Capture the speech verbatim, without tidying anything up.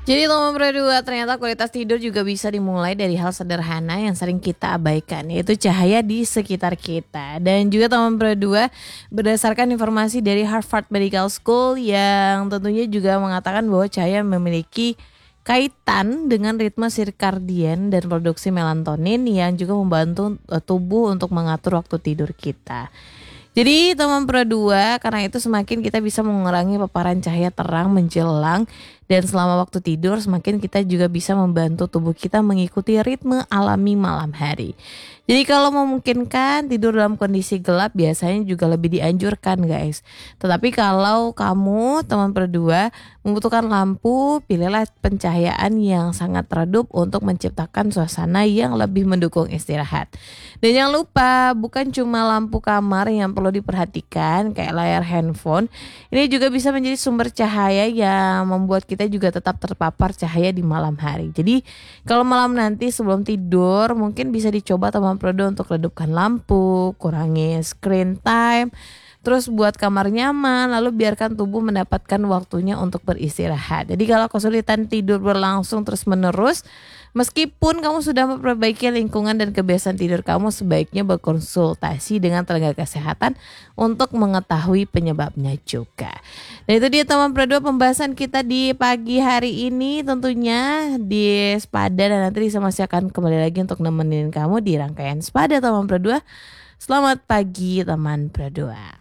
Jadi teman berdua, ternyata kualitas tidur juga bisa dimulai dari hal sederhana yang sering kita abaikan, yaitu cahaya di sekitar kita. Dan juga teman berdua, berdasarkan informasi dari Harvard Medical School yang tentunya juga mengatakan bahwa cahaya memiliki kaitan dengan ritme sirkadian dan produksi melatonin yang juga membantu eh, tubuh untuk mengatur waktu tidur kita. Jadi teman berdua, karena itu semakin kita bisa mengurangi paparan cahaya terang menjelang dan selama waktu tidur, semakin kita juga bisa membantu tubuh kita mengikuti ritme alami malam hari. Jadi kalau memungkinkan tidur dalam kondisi gelap biasanya juga lebih dianjurkan guys. Tetapi kalau kamu teman berdua membutuhkan lampu, pilihlah pencahayaan yang sangat redup untuk menciptakan suasana yang lebih mendukung istirahat. Dan jangan lupa, bukan cuma lampu kamar yang perlu diperhatikan kayak layar handphone. Ini juga bisa menjadi sumber cahaya yang membuat kita juga tetap terpapar cahaya di malam hari. Jadi kalau malam nanti sebelum tidur mungkin bisa dicoba teman berdua untuk redupkan lampu, kurangi screen time, terus buat kamar nyaman, lalu biarkan tubuh mendapatkan waktunya untuk beristirahat. Jadi kalau kesulitan tidur berlangsung terus menerus, meskipun kamu sudah memperbaiki lingkungan dan kebiasaan tidur kamu, sebaiknya berkonsultasi dengan tenaga kesehatan untuk mengetahui penyebabnya juga. Dan itu dia teman berdua pembahasan kita di pagi hari ini, tentunya di Spada, dan nanti Risa masih akan kembali lagi untuk nemenin kamu di rangkaian Spada teman berdua. Selamat pagi teman berdua.